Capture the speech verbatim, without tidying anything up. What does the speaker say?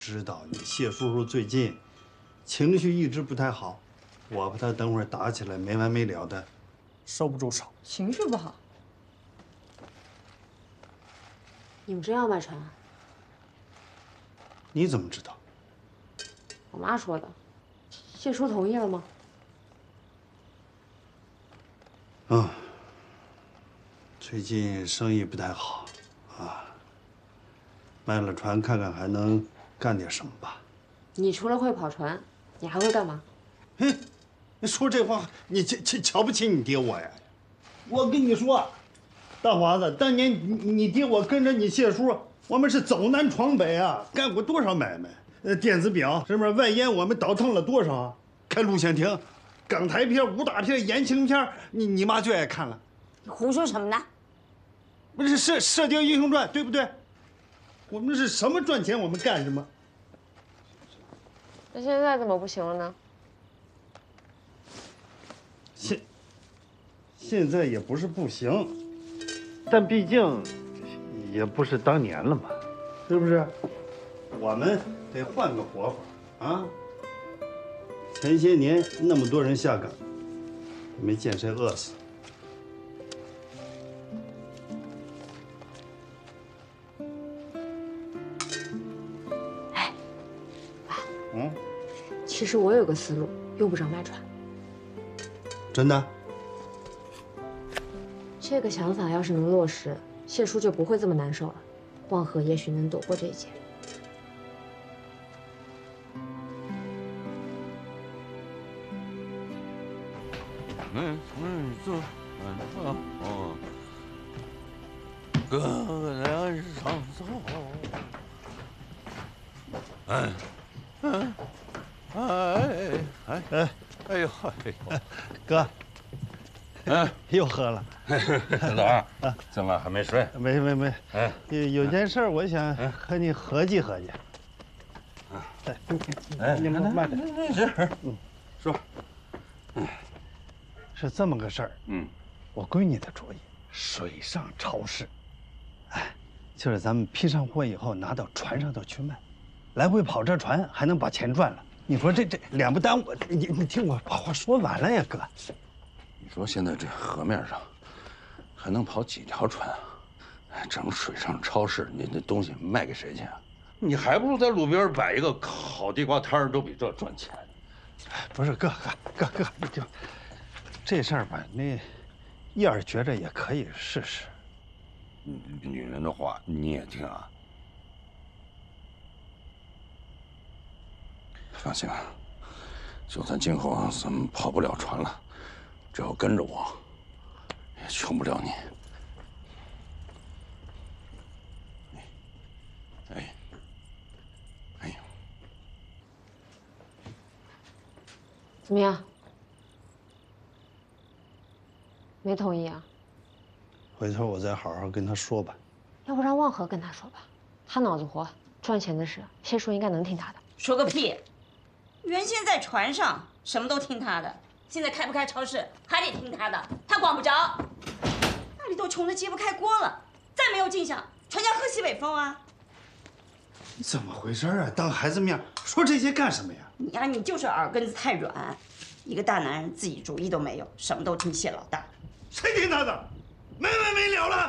知道你谢叔叔最近情绪一直不太好，我怕他等会儿打起来没完没了的， 收不住手。 情绪不好。 你们真要卖船？ 你怎么知道？ 我妈说的。谢叔同意了吗？ 嗯，最近生意不太好啊，卖了船看看还能干点什么吧。 你除了会跑船，你还会干嘛？ 嘿，你说这话，你瞧瞧瞧不起你爹我呀？我跟你说，大华子，当年你你爹我跟着你谢叔，我们是走南闯北啊，干过多少买卖？呃，电子表是不是？外烟我们倒腾了多少啊？开录像厅，港台片、武打片、言情片，你你妈最爱看了。 你胡说什么呢？ 不是《射射雕英雄传》，对不对？我们是什么赚钱我们干什么。 那现在怎么不行了呢？ 现现在也不是不行，但毕竟也不是当年了嘛，是不是？我们得换个活法啊！前些年那么多人下岗，没见谁饿死。 哎，爸， 嗯， 其实我有个思路，用不着卖船。 真的？ 这个想法要是能落实，谢叔就不会这么难受了，望河也许能躲过这一劫。 嗯嗯，走，嗯哦，哥俩上走，哎，嗯，哎哎哎哎呦哎呦， 哥， 哎， 又喝了。 小枣儿，今晚还没睡？ 没没没， 哎， 有有件事我想和你合计合计。哎， 哎， 你们慢点。 没事，嗯，说， 是这么个事儿， 嗯， 我闺女的主意，水上超市。哎，就是咱们批上货以后拿到船上头去卖，来回跑这船还能把钱赚了。你说这这两不耽误，你你听我把话说完了呀，哥。 你说现在这河面上还能跑几条船啊？整水上超市，你这东西卖给谁去啊？你还不如在路边摆一个烤地瓜摊儿，都比这赚钱。 不是哥哥哥哥，就这事儿吧，那燕儿觉着也可以试试。 女人的话你也听啊。放心吧，就算今后咱们跑不了船了，只要跟着我，也穷不了你。哎，哎呀， 怎么样？没同意啊？ 回头我再好好跟他说吧。 要不让望河跟他说吧，他脑子活，赚钱的事，谢叔应该能听他的。 说个屁！原先在船上什么都听他的，现在开不开超市还得听他的，他管不着。那里都穷得揭不开锅了，再没有进项，船家喝西北风啊！ 你怎么回事啊？当孩子面说这些干什么呀？ 你呀、啊，你就是耳根子太软，一个大男人自己主意都没有，什么都听谢老大。 谁听他的？没完没了了。